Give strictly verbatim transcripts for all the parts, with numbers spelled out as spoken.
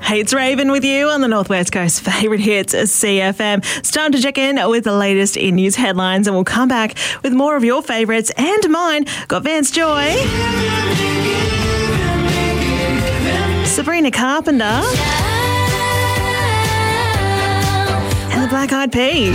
Hey, it's Raven with you on the Northwest Coast favourite hits, C F M. It's time to check in with the latest in news headlines, and we'll come back with more of your favourites and mine. Got Vance Joy, Sabrina Carpenter, and the Black Eyed Peas.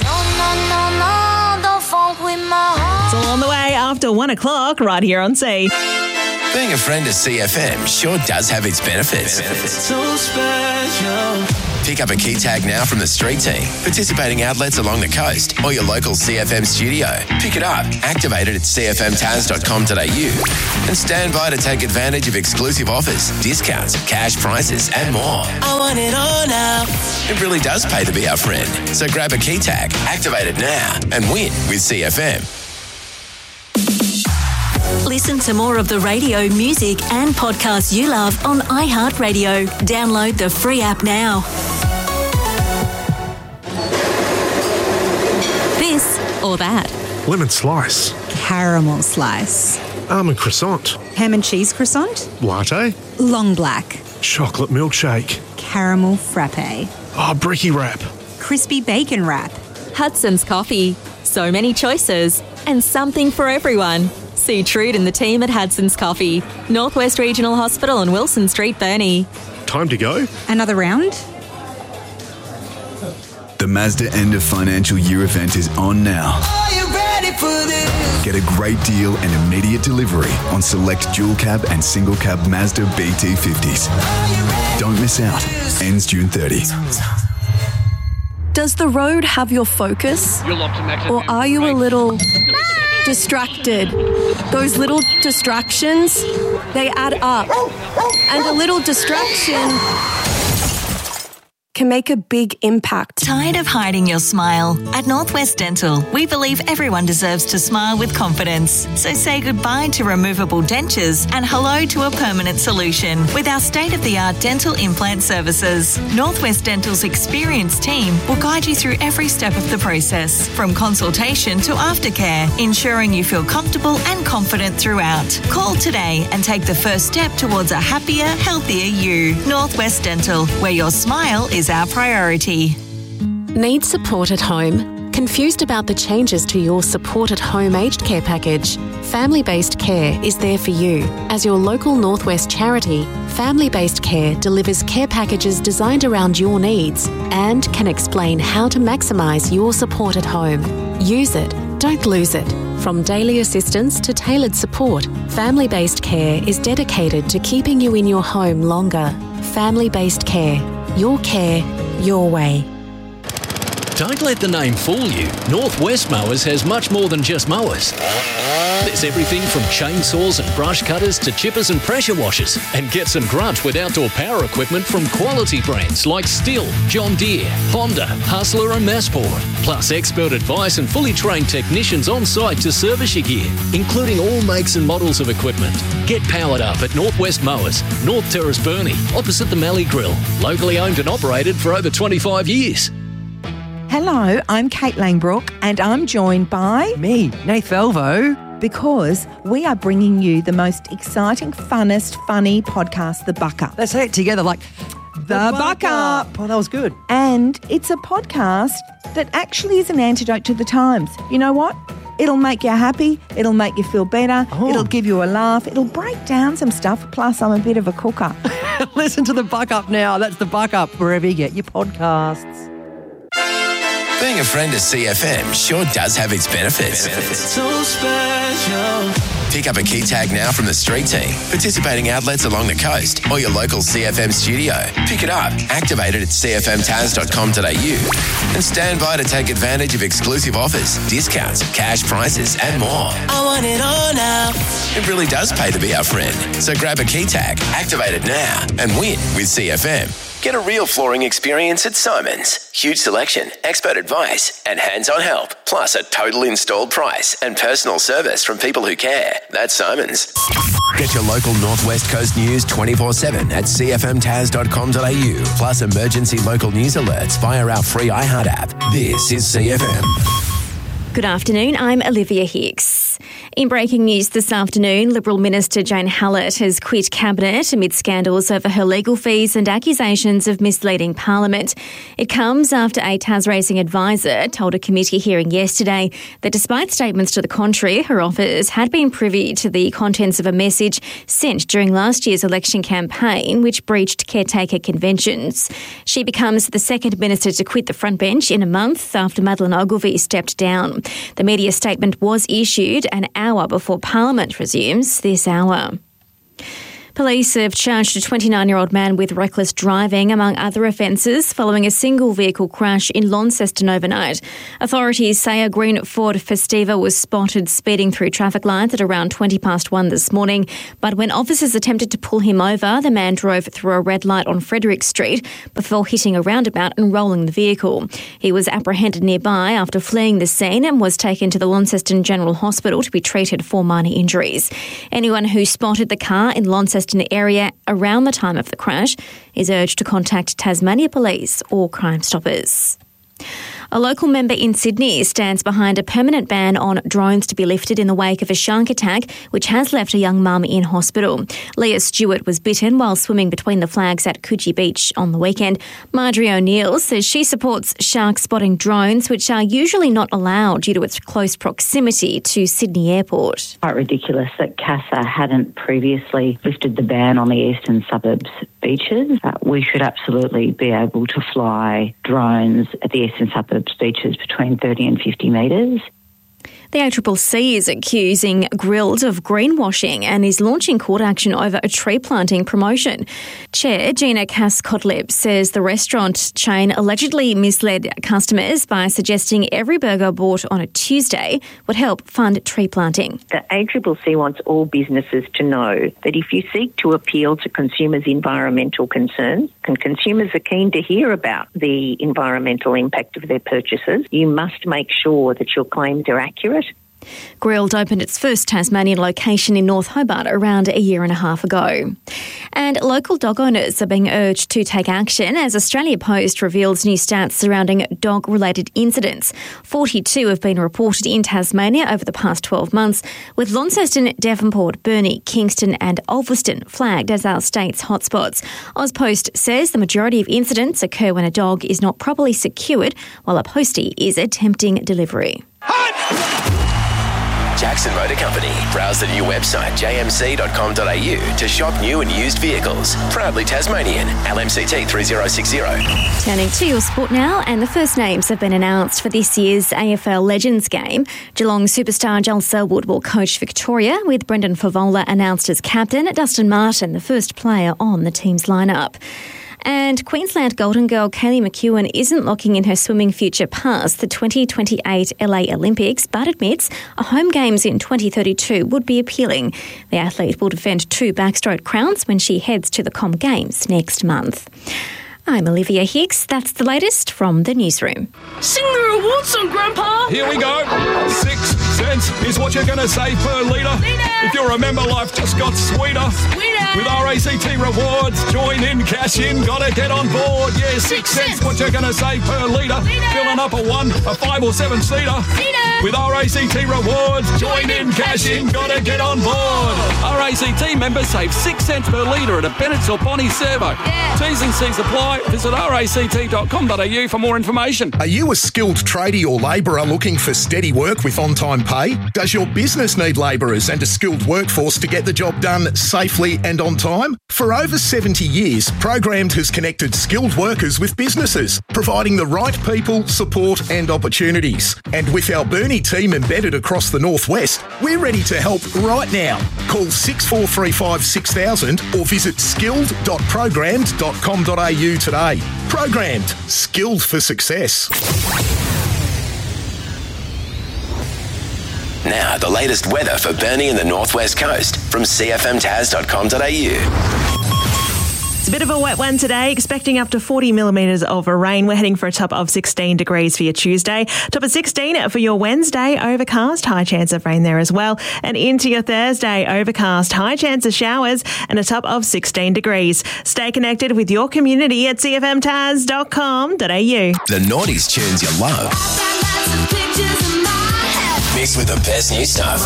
It's all on the way after one o'clock right here on C. Being a friend of C F M sure does have its benefits. benefits. So special. Pick up a key tag now from the street team, participating outlets along the coast, or your local C F M studio. Pick it up, activate it at c f m taz dot com dot a u, and stand by to take advantage of exclusive offers, discounts, cash prizes, and more. I want it all now. It really does pay to be our friend. So grab a key tag, activate it now, and win with C F M. Listen to more of the radio, music and podcasts you love on iHeartRadio. Download the free app now. This or that. Lemon slice. Caramel slice. Almond croissant. Ham and cheese croissant. Latte. Long black. Chocolate milkshake. Caramel frappe. Oh, bricky wrap. Crispy bacon wrap. Hudson's Coffee. So many choices and something for everyone. See Trude and the team at Hudson's Coffee, Northwest Regional Hospital on Wilson Street, Burnie. Time to go? Another round? The Mazda end of financial year event is on now. Are you ready for this? Get a great deal and immediate delivery on select dual cab and single cab Mazda B T fifties. Don't miss out. Ends June thirtieth. Does the road have your focus? Or are you a little distracted? Those little distractions, they add up. And a little distraction can make a big impact. Tired of hiding your smile? At Northwest Dental, we believe everyone deserves to smile with confidence. So say goodbye to removable dentures and hello to a permanent solution with our state-of-the-art dental implant services. Northwest Dental's experienced team will guide you through every step of the process, from consultation to aftercare, ensuring you feel comfortable and confident throughout. Call today and take the first step towards a happier, healthier you. Northwest Dental, where your smile is our priority. Need support at home? Confused about the changes to your support at home aged care package? Family Based Care is there for you. As your local Northwest charity, Family Based Care delivers care packages designed around your needs and can explain how to maximise your support at home. Use it, don't lose it. From daily assistance to tailored support, Family Based Care is dedicated to keeping you in your home longer. Family Based Care. Your care, your way. Don't let the name fool you. Northwest Mowers has much more than just mowers. There's everything from chainsaws and brush cutters to chippers and pressure washers. And get some grunt with outdoor power equipment from quality brands like Stihl, John Deere, Honda, Hustler and Massport. Plus expert advice and fully trained technicians on site to service your gear, including all makes and models of equipment. Get powered up at Northwest Mowers, North Terrace, Burnie, opposite the Mallee Grill. Locally owned and operated for over twenty-five years. Hello, I'm Kate Langbrook and I'm joined by... me, Nath Velvo. Because we are bringing you the most exciting, funnest, funny podcast, The Buck Up. Let's say it together like... The, the Buck, Buck Up. Up. Oh, that was good. And it's a podcast that actually is an antidote to the times. You know what? It'll make you happy. It'll make you feel better. Oh. It'll give you a laugh. It'll break down some stuff. Plus, I'm a bit of a cooker. Listen to The Buck Up now. That's The Buck Up, wherever you get your podcasts. Being a friend of C F M sure does have its benefits. benefits. So special. Pick up a key tag now from the street team, participating outlets along the coast, or your local C F M studio. Pick it up, activate it at c f m taz dot com dot a u, and stand by to take advantage of exclusive offers, discounts, cash prizes, and more. I want it all now. It really does pay to be our friend. So grab a key tag, activate it now, and win with C F M. Get a real flooring experience at Simons. Huge selection, expert advice, and hands-on help. Plus a total installed price and personal service from people who care. That's Simons. Get your local Northwest Coast news twenty-four seven at c f m taz dot com dot a u. Plus emergency local news alerts via our free iHeart app. This is C F M. Good afternoon, I'm Olivia Hicks. In breaking news this afternoon, Liberal Minister Jane Hallett has quit Cabinet amid scandals over her legal fees and accusations of misleading Parliament. It comes after a Tasracing advisor told a committee hearing yesterday that despite statements to the contrary, her office had been privy to the contents of a message sent during last year's election campaign which breached caretaker conventions. She becomes the second minister to quit the front bench in a month after Madeleine Ogilvie stepped down. The media statement was issued an hour before Parliament resumes this hour. Police have charged a twenty-nine-year-old man with reckless driving, among other offences, following a single vehicle crash in Launceston overnight. Authorities say a green Ford Festiva was spotted speeding through traffic lights at around twenty past one this morning. But when officers attempted to pull him over, the man drove through a red light on Frederick Street before hitting a roundabout and rolling the vehicle. He was apprehended nearby after fleeing the scene and was taken to the Launceston General Hospital to be treated for minor injuries. Anyone who spotted the car in Launceston area around the time of the crash is urged to contact Tasmania Police or Crime Stoppers. A local member in Sydney stands behind a permanent ban on drones to be lifted in the wake of a shark attack, which has left a young mum in hospital. Leah Stewart was bitten while swimming between the flags at Coogee Beach on the weekend. Marjorie O'Neill says she supports shark spotting drones, which are usually not allowed due to its close proximity to Sydney Airport. Quite ridiculous that CASA hadn't previously lifted the ban on the eastern suburbs beaches. Uh, we should absolutely be able to fly drones at the eastern suburbs beaches between thirty and fifty metres. The A C C C is accusing Grilled of greenwashing and is launching court action over a tree planting promotion. Chair Gina Cass-Kotlib says the restaurant chain allegedly misled customers by suggesting every burger bought on a Tuesday would help fund tree planting. The A C C C wants all businesses to know that if you seek to appeal to consumers' environmental concerns, and consumers are keen to hear about the environmental impact of their purchases, you must make sure that your claims are accurate. Grilled opened its first Tasmanian location in North Hobart around a year and a half ago. And local dog owners are being urged to take action as Australia Post reveals new stats surrounding dog-related incidents. forty-two have been reported in Tasmania over the past twelve months, with Launceston, Devonport, Burnie, Kingston and Ulverston flagged as our state's hotspots. AusPost says the majority of incidents occur when a dog is not properly secured while a postie is attempting delivery. Jackson Motor Company. Browse the new website j m c dot com dot a u to shop new and used vehicles. Proudly Tasmanian. L M C T three zero six zero. Turning to your sport now, and the first names have been announced for this year's A F L Legends game. Geelong superstar Joel Selwood will coach Victoria, with Brendan Favola announced as captain, Dustin Martin the first player on the team's lineup. And Queensland Golden Girl Kaylee McEwen isn't locking in her swimming future past the twenty twenty-eight L A Olympics, but admits a home games in twenty thirty-two would be appealing. The athlete will defend two backstroke crowns when she heads to the Com Games next month. I'm Olivia Hicks. That's the latest from the newsroom. Sing the reward song, Grandpa. Here we go. Six cents is what you're going to save per litre. If you remember, life just got sweeter. Sweeter. With R A C T Rewards, join in, cash in, gotta get on board. Yeah, six, six cents, cents what you're going to save per litre. Filling up a one, a five or seven seater. With R A C T Rewards, join, join in, cash in, gotta get on board. R A C T members save six cents per litre at a Bennett's or Bonnie servo. Yeah. T's and C's apply. Visit r a c t dot com dot a u for more information. Are you a skilled tradie or labourer looking for steady work with on-time pay? Does your business need labourers and a skilled workforce to get the job done safely and on time? For over seventy years, Programmed has connected skilled workers with businesses, providing the right people, support and opportunities. And with our Burnie team embedded across the northwest, we're ready to help right now. Call six four three five six thousand or visit skilled dot programmed dot com dot a u today. Programmed. Skilled for success. Now, the latest weather for Burnie and the Northwest Coast from c f m taz dot com dot a u. It's a bit of a wet one today, expecting up to forty millimetres of rain. We're heading for a top of sixteen degrees for your Tuesday. Top of sixteen for your Wednesday, overcast, high chance of rain there as well. And into your Thursday, overcast, high chance of showers and a top of sixteen degrees. Stay connected with your community at c f m taz dot com dot a u. The noughties tunes you love. Mixed with the best new stuff.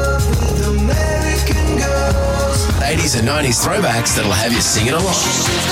eighties and nineties throwbacks that'll have you singing along.